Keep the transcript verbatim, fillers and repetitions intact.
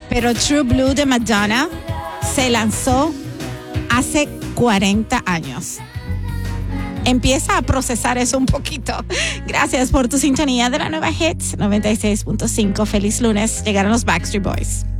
Pero True Blue de Madonna se lanzó hace cuarenta años. Empieza a procesar eso un poquito. Gracias por tu sintonía de la nueva Hits noventa y seis punto cinco. Feliz lunes. Llegaron los Backstreet Boys.